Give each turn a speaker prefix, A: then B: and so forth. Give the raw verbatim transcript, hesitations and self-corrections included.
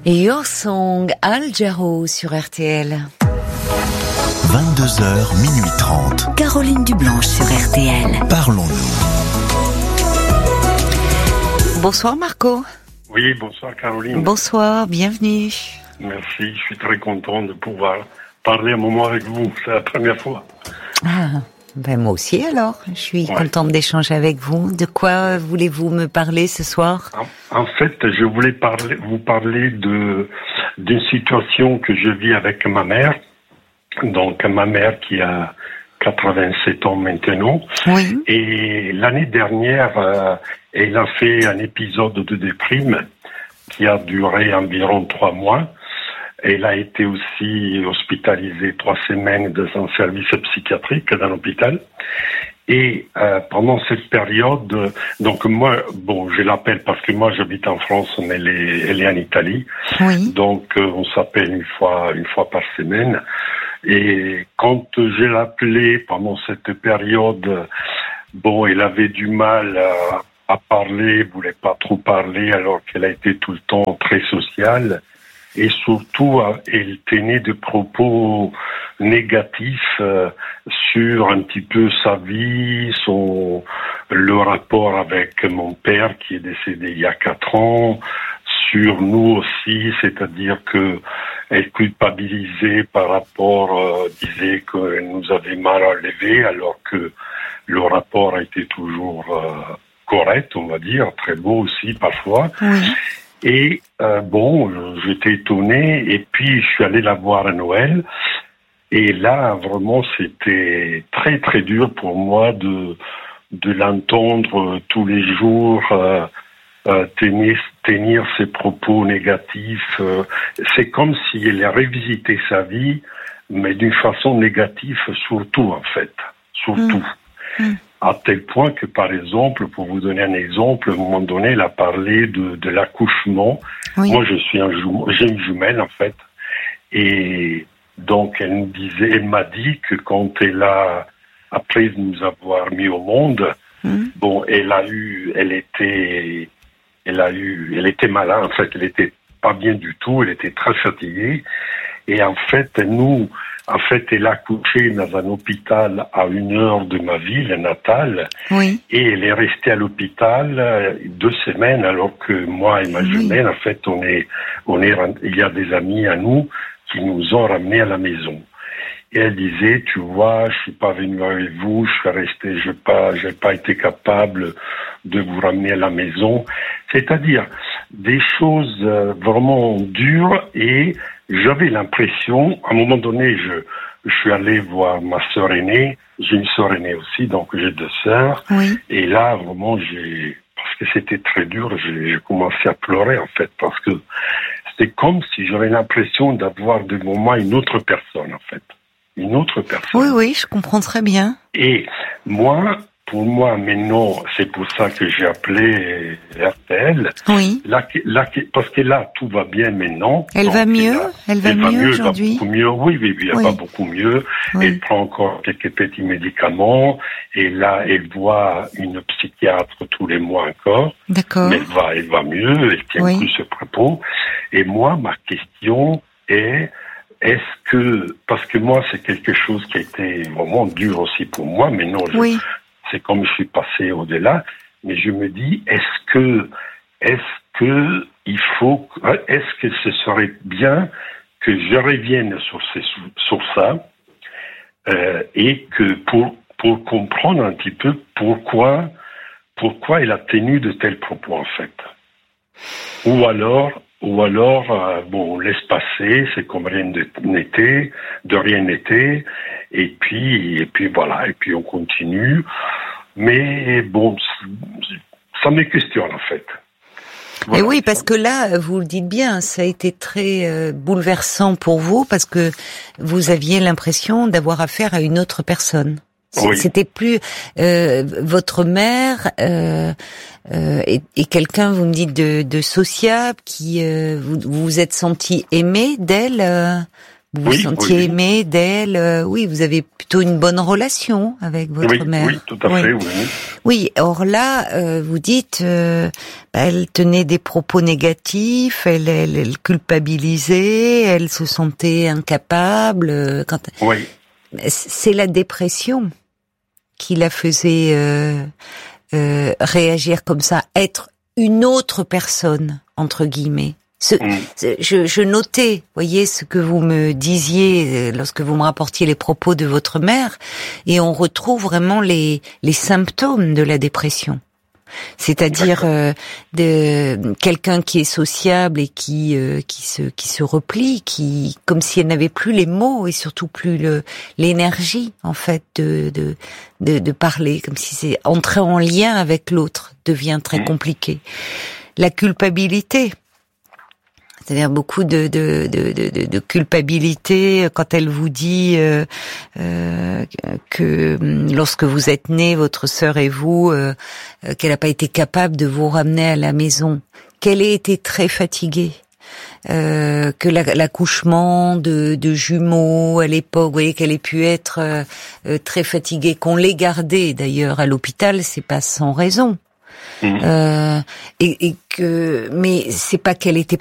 A: Your Song, Al Jarreau sur R T L.
B: vingt-deux heures, minuit trente.
A: Caroline Dublanche sur R T L.
B: Parlons-nous.
A: Bonsoir Marco.
C: Oui, bonsoir Caroline.
A: Bonsoir, bienvenue.
C: Merci, je suis très content de pouvoir parler un moment avec vous, c'est la première fois.
A: Ah, ben moi aussi alors, je suis
C: ouais.
A: contente d'échanger avec vous. De quoi voulez-vous me parler ce soir ?
C: En, en fait, je voulais parler, vous parler de d'une situation que je vis avec ma mère. Donc ma mère qui a quatre-vingt-sept ans maintenant.
A: Oui.
C: Et l'année dernière, euh, elle a fait un épisode de déprime qui a duré environ trois mois. Elle a été aussi hospitalisée trois semaines dans un service psychiatrique dans l'hôpital. Et euh, pendant cette période, donc moi, bon, je l'appelle parce que moi j'habite en France, mais elle est, elle est en Italie.
A: Oui.
C: Donc euh, on s'appelle une fois, une fois par semaine. Et quand je l'appelais pendant cette période, bon, elle avait du mal à, à parler, voulait pas trop parler, alors qu'elle a été tout le temps très sociale. Et surtout, elle tenait des propos négatifs euh, sur un petit peu sa vie, son le rapport avec mon père qui est décédé il y a quatre ans, sur nous aussi, c'est-à-dire que elle culpabilisait par rapport, euh, disait qu'elle nous avait mal enlevé, alors que le rapport a été toujours euh, correct, on va dire, très beau aussi parfois.
A: Oui.
C: Et euh, bon, j'étais étonné, et puis je suis allé la voir à Noël, et là, vraiment, c'était très très dur pour moi de de l'entendre tous les jours euh, euh, tenir, tenir ses propos négatifs. Euh, c'est comme si elle a revisité sa vie, mais d'une façon négative surtout, en fait, surtout. Mmh. Mmh. À tel point que, par exemple, pour vous donner un exemple, à un moment donné, elle a parlé de, de l'accouchement. Oui. Moi, je suis un jumeau, j'ai une jumelle, en fait. Et donc, elle nous disait, elle m'a dit que quand elle a, après nous avoir mis au monde, mmh. bon, elle a eu, elle était, elle a eu, elle était malade, en fait, elle était pas bien du tout, elle était très fatiguée. Et en fait, nous, En fait, elle a accouché dans un hôpital à une heure de ma ville natale.
A: Oui.
C: Et elle est restée à l'hôpital deux semaines, alors que moi et ma oui. jumelle, en fait, on est, on est, il y a des amis à nous qui nous ont ramenés à la maison. Et elle disait, tu vois, je suis pas venu avec vous, je suis resté, je pas, j'ai pas été capable de vous ramener à la maison. C'est-à-dire des choses vraiment dures, et j'avais l'impression, à un moment donné, je, je suis allé voir ma sœur aînée, j'ai une sœur aînée aussi, donc j'ai deux sœurs,
A: oui.
C: Et là, vraiment, j'ai, parce que c'était très dur, j'ai, j'ai commencé à pleurer, en fait, parce que c'était comme si j'avais l'impression d'avoir de moments une autre personne, en fait. Une autre personne.
A: Oui, oui, je comprends très bien.
C: Et moi, pour moi, maintenant, c'est pour ça que j'ai appelé R T L.
A: Oui.
C: Là, là, parce que là, tout va bien maintenant.
A: Elle va mieux.
C: Là,
A: elle va
C: elle
A: mieux,
C: va mieux
A: aujourd'hui.
C: Elle va beaucoup mieux. Oui, oui, oui, elle
A: oui.
C: va beaucoup mieux.
A: Oui.
C: Elle prend encore quelques petits médicaments. Et là, elle voit une psychiatre tous les mois encore.
A: D'accord.
C: Mais elle va, elle va mieux. Elle tient
A: oui.
C: plus ce propos. Et moi, ma question est, est-ce que, parce que moi, c'est quelque chose qui a été vraiment dur aussi pour moi, mais non, je,
A: oui.
C: c'est comme je suis passé au-delà, mais je me dis, est-ce que, est-ce que il faut, est-ce que ce serait bien que je revienne sur, ces, sur ça, euh, et que pour, pour comprendre un petit peu pourquoi, pourquoi elle a tenu de tels propos, en fait. Ou alors, Ou alors, euh, bon, on laisse passer, c'est comme rien n'était, de rien n'était, et puis, et puis voilà, et puis on continue. Mais bon, ça me questionne en fait.
A: Voilà. Et oui, parce que là, vous le dites bien, ça a été très euh, bouleversant pour vous, parce que vous aviez l'impression d'avoir affaire à une autre personne.
C: Oui.
A: C'était plus euh, votre mère euh, euh, et, et quelqu'un, vous me dites, de, de sociable, qui euh, vous vous, vous êtes senti aimé d'elle euh, vous
C: oui,
A: vous sentiez
C: oui.
A: aimé d'elle. Euh, oui, vous avez plutôt une bonne relation avec votre
C: oui,
A: mère.
C: Oui, tout à
A: oui.
C: fait, oui.
A: Oui, or là, euh, vous dites, euh, elle tenait des propos négatifs, elle, elle, elle culpabilisait, elle se sentait incapable. Euh, quand...
C: Oui.
A: C'est la dépression qui la faisait euh, euh, réagir comme ça, être une autre personne, entre guillemets. Ce,
C: Mm.
A: ce, je, je notais, voyez, ce que vous me disiez lorsque vous me rapportiez les propos de votre mère, et on retrouve vraiment les, les symptômes de la dépression. C'est-à-dire euh, de quelqu'un qui est sociable et qui euh, qui se qui se replie, qui comme si elle n'avait plus les mots et surtout plus le l'énergie en fait de de de, de parler, comme si c'est entrer en lien avec l'autre devient très compliqué. La culpabilité. C'est-à-dire beaucoup de, de, de, de, de culpabilité quand elle vous dit euh, euh, que lorsque vous êtes nés, votre sœur et vous, euh, qu'elle n'a pas été capable de vous ramener à la maison, qu'elle ait été très fatiguée, euh, que la, l'accouchement de, de jumeaux à l'époque, vous voyez qu'elle ait pu être euh, très fatiguée, qu'on l'ait gardée d'ailleurs à l'hôpital, c'est pas sans raison. Mmh. Euh, et, et que, mais c'est pas qu'elle était